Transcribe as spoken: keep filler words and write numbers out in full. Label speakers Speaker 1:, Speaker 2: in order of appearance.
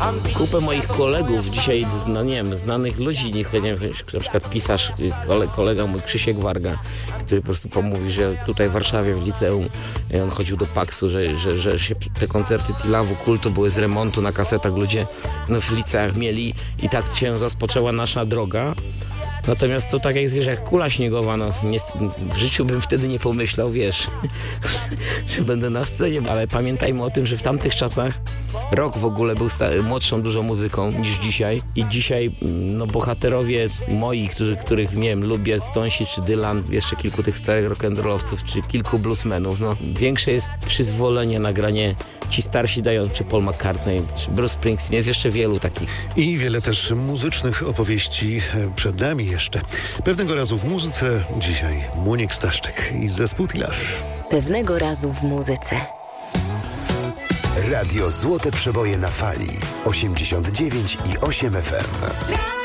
Speaker 1: Kupę moich kolegów dzisiaj, no nie wiem, znanych ludzi, nie wiem, na przykład pisarz, kole, kolega mój Krzysiek Warga, który po prostu pomówi, że tutaj w Warszawie w liceum, on chodził do Paksu, że, że, że się te koncerty Tilawu, Kultu były z remontu na kasetach, ludzie no, w liceach mieli i tak się rozpoczęła nasza droga. Natomiast to tak jak wiesz, jak kula śniegowa, no nie, w życiu bym wtedy nie pomyślał, wiesz, że będę na scenie, ale pamiętajmy o tym, że w tamtych czasach rock w ogóle był sta- młodszą dużo muzyką niż dzisiaj i dzisiaj no bohaterowie moi, którzy, których nie wiem, lubię, Stonesi czy Dylan, jeszcze kilku tych starych rock'n'rollowców, czy kilku bluesmenów, no większe jest przyzwolenie na granie, ci starsi dają, czy Paul McCartney, czy Bruce Springsteen, jest jeszcze wielu takich.
Speaker 2: I wiele też muzycznych opowieści przed nami jeszcze. Pewnego razu w muzyce, dzisiaj Muniek Staszczyk i zespół Tilaw.
Speaker 3: Pewnego razu w muzyce.
Speaker 4: Radio Złote Przeboje na Fali osiemdziesiąt dziewięć i osiem F M.